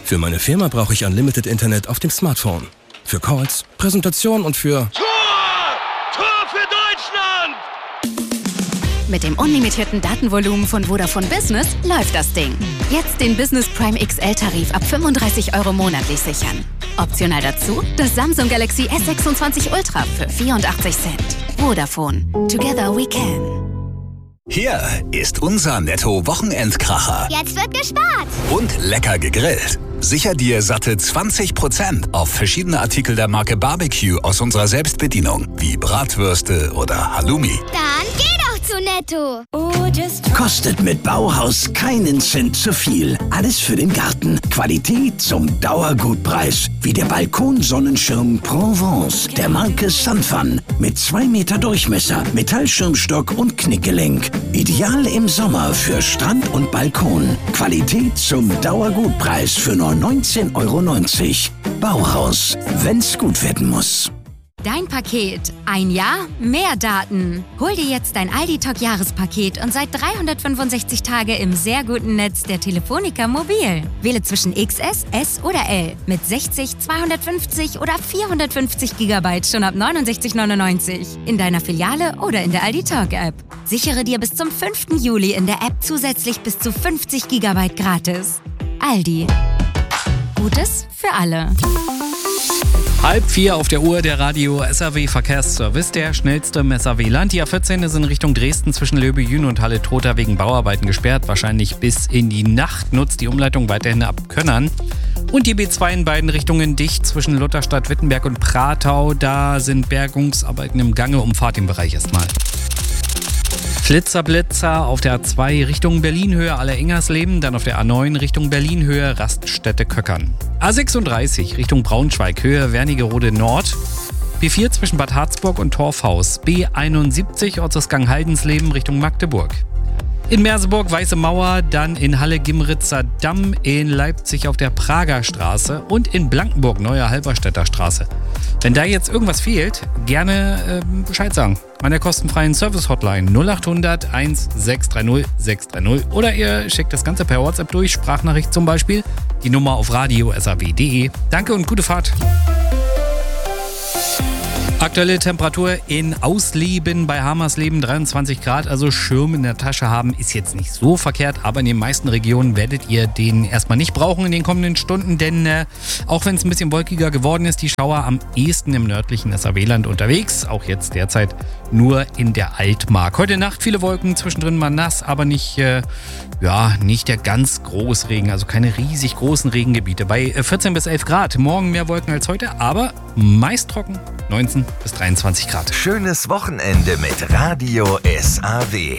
Für meine Firma brauche ich Unlimited Internet auf dem Smartphone. Für Calls, Präsentationen und für... Tor! Tor für Deutschland! Mit dem unlimitierten Datenvolumen von Vodafone Business läuft das Ding. Jetzt den Business Prime XL-Tarif ab 35 € monatlich sichern. Optional dazu das Samsung Galaxy S26 Ultra für 84 Cent. Vodafone. Together we can. Hier ist unser Netto-Wochenendkracher. Jetzt wird gespart. Und lecker gegrillt. Sicher dir satte 20% auf verschiedene Artikel der Marke Barbecue aus unserer Selbstbedienung, wie Bratwürste oder Halloumi. Dann geh doch zu Netto. Kostet mit Bauhaus keinen Cent zu viel. Alles für den Garten. Qualität zum Dauergutpreis. Wie der Balkonsonnenschirm Provence der Marke Sunfun. Mit 2 Meter Durchmesser, Metallschirmstock und Knickgelenk. Ideal im Sommer für Strand und Balkon. Qualität zum Dauergutpreis für nur 19,90 €. Bauhaus, wenn's gut werden muss. Dein Paket. Ein Jahr, mehr Daten. Hol dir jetzt dein Aldi-Talk-Jahrespaket und seit 365 Tage im sehr guten Netz der Telefonica Mobil. Wähle zwischen XS, S oder L mit 60, 250 oder 450 GB schon ab 69,99 in deiner Filiale oder in der Aldi-Talk-App. Sichere dir bis zum 5. Juli in der App zusätzlich bis zu 50 GB gratis. Aldi. Gutes für alle. 3:30 auf der Uhr, der Radio SAW Verkehrsservice, der schnellste im SAW-Land. Die A14 ist in Richtung Dresden zwischen Löbejün und Halle-Trotha wegen Bauarbeiten gesperrt. Wahrscheinlich bis in die Nacht. Nutzt die Umleitung weiterhin ab Könnern. Und die B2 in beiden Richtungen dicht zwischen Lutherstadt, Wittenberg und Pratau. Da sind Bergungsarbeiten im Gange. Umfahrt im Bereich erstmal. Blitzer auf der A2 Richtung Berlin-Höhe Aller-Ingersleben, dann auf der A9 Richtung Berlin-Höhe Raststätte-Köckern. A36 Richtung Braunschweig, Höhe Wernigerode Nord. B4 zwischen Bad Harzburg und Torfhaus. B71 Ortsgang Haldensleben Richtung Magdeburg. In Merseburg Weiße Mauer, dann in Halle-Gimritzer Damm, in Leipzig auf der Prager Straße und in Blankenburg Neue Halberstädter Straße. Wenn da jetzt irgendwas fehlt, gerne Bescheid sagen. An der kostenfreien Service-Hotline 0800 1630 630 oder ihr schickt das Ganze per WhatsApp durch, Sprachnachricht zum Beispiel, die Nummer auf radio.saw.de. Danke und gute Fahrt. Aktuelle Temperatur in Ausleben bei Hamersleben 23 Grad, also Schirm in der Tasche haben ist jetzt nicht so verkehrt, aber in den meisten Regionen werdet ihr den erstmal nicht brauchen in den kommenden Stunden, denn auch wenn es ein bisschen wolkiger geworden ist, die Schauer am ehesten im nördlichen SAW-Land unterwegs, auch jetzt derzeit nur in der Altmark. Heute Nacht viele Wolken, zwischendrin mal nass, aber nicht der ganz Großregen, also keine riesig großen Regengebiete. Bei 14 bis 11 Grad, morgen mehr Wolken als heute, aber meist trocken, 19 bis 23 Grad. Schönes Wochenende mit Radio SAW.